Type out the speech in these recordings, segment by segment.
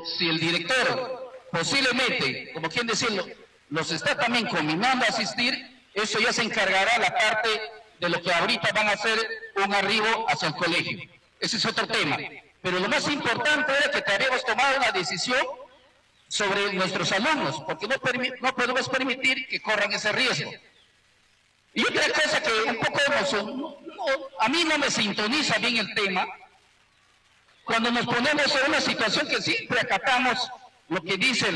si el director posiblemente, como quien decirlo, los está también combinando a asistir, eso ya se encargará la parte de lo que ahorita van a hacer un arribo hacia el colegio. Ese es otro tema. Pero lo más importante era que habíamos tomado una decisión sobre nuestros alumnos, porque no podemos permitir que corran ese riesgo. Y otra cosa que un poco a mí no me sintoniza bien el tema, cuando nos ponemos en una situación que siempre acatamos lo que dice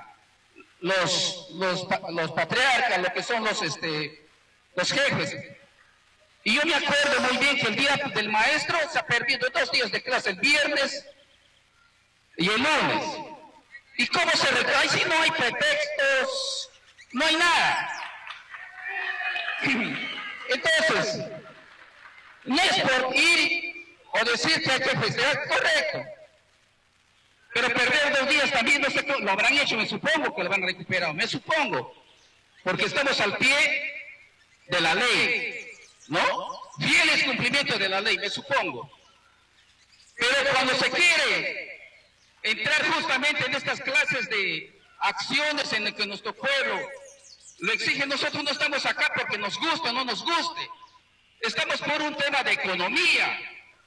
los patriarcas, lo que son los jefes. Y yo me acuerdo muy bien que el día del maestro se ha perdido 2 días de clase, el viernes y el lunes. ¿Y cómo se recae? Si no hay pretextos, no hay nada. Entonces, no es por ir o decir que hay que festejar, correcto. Pero perder 2 días también, no sé, lo habrán hecho, me supongo que lo van a recuperar, me supongo. Porque estamos al pie de la ley, ¿no? Fieles cumplimiento de la ley, me supongo. Pero cuando se quiere entrar justamente en estas clases de acciones en las que nuestro pueblo lo exige, nosotros no estamos acá porque nos guste o no nos guste. Estamos por un tema de economía.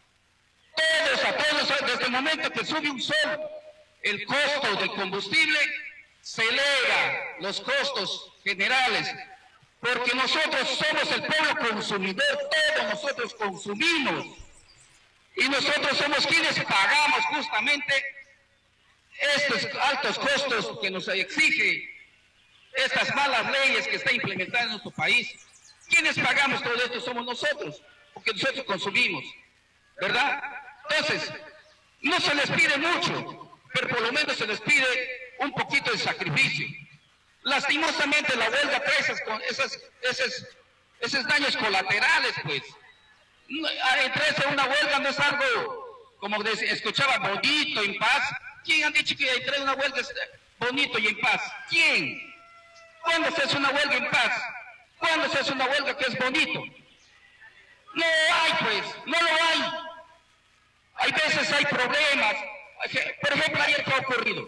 Todos, desde el momento que sube un sol el costo del combustible, se eleva los costos generales, porque nosotros somos el pueblo consumidor, todos nosotros consumimos, y nosotros somos quienes pagamos justamente estos altos costos que nos exige estas malas leyes que está implementando en nuestro país. ¿Quiénes pagamos todo esto? Somos nosotros, porque nosotros consumimos, ¿verdad? Entonces, no se les pide mucho, pero por lo menos se les pide un poquito de sacrificio. Lastimosamente la huelga trae esos daños colaterales, pues. Entrarse a una huelga no es algo, como escuchaba, bonito, en paz. ¿Quién han dicho que entrar a una huelga es bonito y en paz? ¿Quién? ¿Cuándo se hace una huelga en paz? ¿Cuándo se hace una huelga que es bonito? No hay, pues, no lo hay. Hay veces hay problemas. Por ejemplo, ayer que ha ocurrido.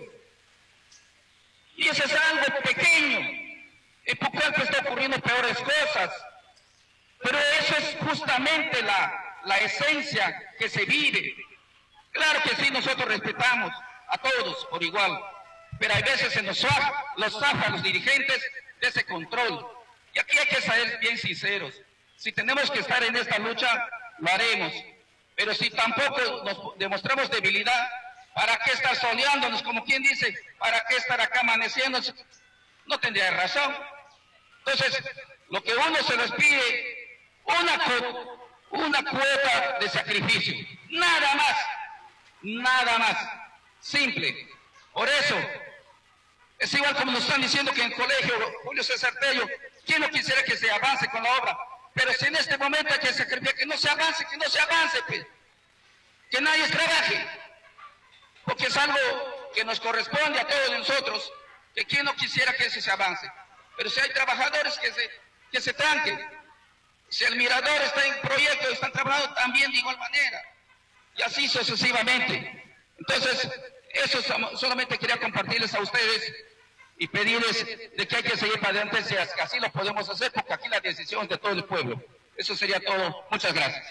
Y eso es algo pequeño. En Pucallpa está ocurriendo peores cosas. Pero eso es justamente la esencia que se vive. Claro que sí, nosotros respetamos a todos por igual. Pero hay veces se nos zafa los dirigentes de ese control. Y aquí hay que ser bien sinceros. Si tenemos que estar en esta lucha, lo haremos. Pero si tampoco nos demostramos debilidad, ¿para qué estar soleándonos? Como quien dice, ¿para qué estar acá amaneciéndonos? No tendría razón. Entonces, lo que uno se les pide, una cuota de sacrificio. Nada más. Nada más. Simple. Por eso, es igual como nos están diciendo que en el colegio Julio César Tello, ¿quién no quisiera que se avance con la obra? Pero si en este momento hay que sacrificar, que no se avance, pues. Que nadie trabaje. Porque es algo que nos corresponde a todos nosotros, que quien no quisiera que se avance. Pero si hay trabajadores que se tranquen. Si el mirador está en proyecto, están trabajando también de igual manera. Y así sucesivamente. Entonces, eso solamente quería compartirles a ustedes y pedirles de que hay que seguir para adelante, si así lo podemos hacer, porque aquí la decisión es de todo el pueblo. Eso sería todo. Muchas gracias.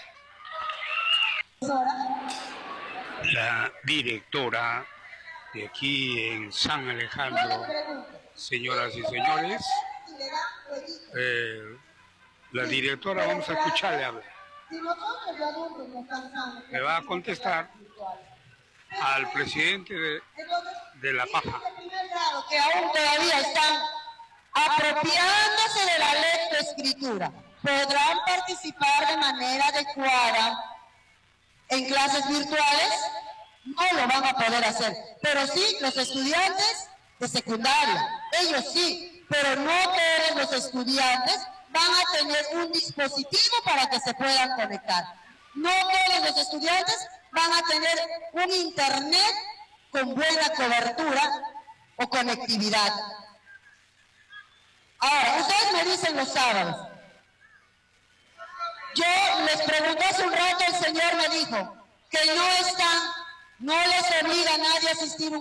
La directora de aquí en San Alejandro, señoras y señores, la directora, vamos a escucharle hablar. Le va a contestar al presidente de La Paja. Que aún todavía están apropiándose de la lectoescritura, podrán participar de manera adecuada en clases virtuales. No lo van a poder hacer, pero sí los estudiantes de secundaria, ellos sí, pero no todos los estudiantes van a tener un dispositivo para que se puedan conectar. No todos los estudiantes van a tener un internet con buena cobertura o conectividad. Ahora, ustedes me dicen los sábados. Yo les pregunté hace un rato, el señor me dijo que no les obliga a nadie a asistir